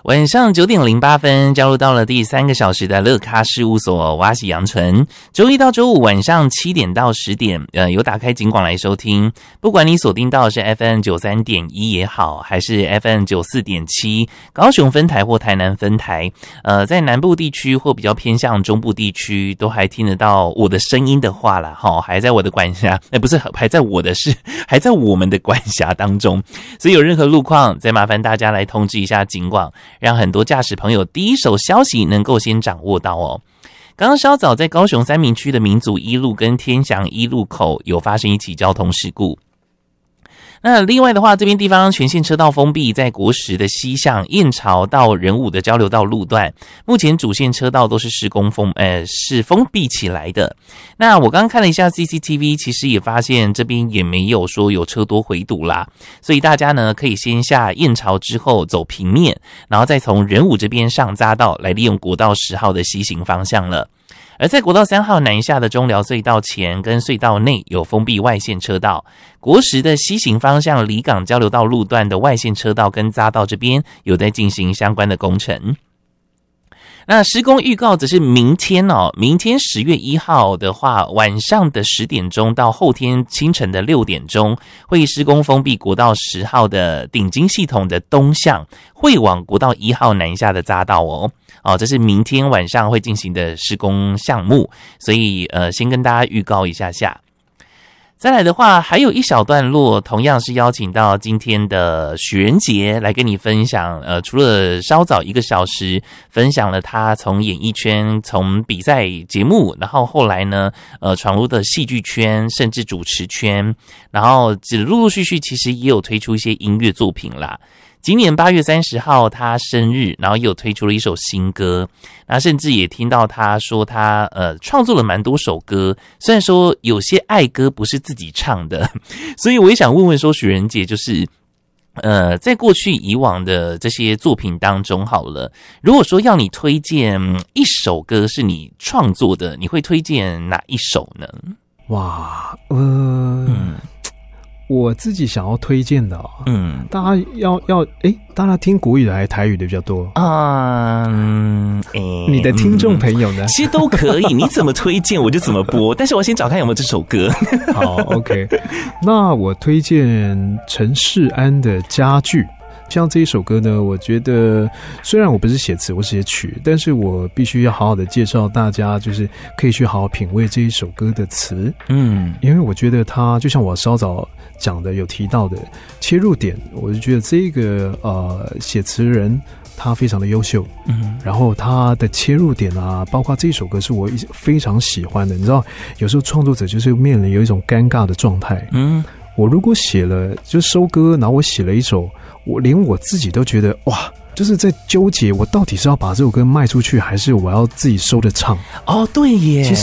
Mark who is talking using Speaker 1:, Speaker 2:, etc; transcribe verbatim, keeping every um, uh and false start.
Speaker 1: 晚上九点零八分，加入到了第三个小时的乐咖事务所，我是杨纯。周一到周五晚上七点到十点，呃，有打开警广来收听。不管你锁定到的是 F M 九三点一也好，还是 F M 九四点七，高雄分台或台南分台，呃，在南部地区或比较偏向中部地区，都还听得到我的声音的话啦，齁，还在我的管辖，哎，不是，还在我的是，还在我们的管辖当中。所以有任何路况，再麻烦大家来通知一下警广，让很多驾驶朋友第一手消息能够先掌握到哦。刚刚稍早在高雄三民区的民族一路跟天祥一路口有发生一起交通事故。那另外的话，这边地方全线车道封闭，在国十的西向燕巢到仁武的交流道路段，目前主线车道都是施工封呃是封闭起来的。那我刚刚看了一下 C C T V， 其实也发现这边也没有说有车多回堵啦，所以大家呢可以先下燕巢之后走平面，然后再从仁武这边上匝道来利用国道十号的西行方向了。而在国道三号南下的中寮隧道前跟隧道内有封闭外线车道，国十的西行方向离港交流道路段的外线车道跟匝道这边有在进行相关的工程。那施工预告则是明天哦，明天十月一号的话，晚上的十点钟到后天清晨的六点钟，会施工封闭国道十号的顶金系统的东向，会往国道一号南下的匝道哦。哦，这是明天晚上会进行的施工项目，所以呃，先跟大家预告一下下。再来的话，还有一小段落，同样是邀请到今天的许仁杰来跟你分享。呃，除了稍早一个小时分享了他从演艺圈、从比赛节目，然后后来呢，呃，闯入的戏剧圈，甚至主持圈，然后只陆陆续续其实也有推出一些音乐作品啦。今年八月三十号他生日，然后也有推出了一首新歌，那甚至也听到他说他呃创作了蛮多首歌，虽然说有些爱歌不是自己唱的，所以我也想问问说许仁杰，就是呃在过去以往的这些作品当中好了，如果说要你推荐一首歌是你创作的，你会推荐哪一首呢？
Speaker 2: 哇，呃嗯我自己想要推荐的、哦，嗯，大家要要诶，大家听国语的还是台语的比较多？嗯，诶，你的听众朋友呢？
Speaker 1: 嗯、其实都可以，你怎么推荐我就怎么播。但是我先找看有没有这首歌。
Speaker 2: 好 ，OK， 那我推荐陈世安的《家具》。像这一首歌呢，我觉得虽然我不是写词，我是写曲，但是我必须要好好的介绍大家，就是可以去好好品味这一首歌的词。嗯，因为我觉得它就像我稍早讲的有提到的切入点，我就觉得这个呃写词人他非常的优秀，嗯，然后他的切入点啊，包括这首歌是我非常喜欢的。你知道，有时候创作者就是面临有一种尴尬的状态，嗯，我如果写了就收歌，然后我写了一首。我连我自己都觉得哇，就是在纠结，我到底是要把这首歌卖出去，还是我要自己收着唱？
Speaker 1: 哦，对耶，其实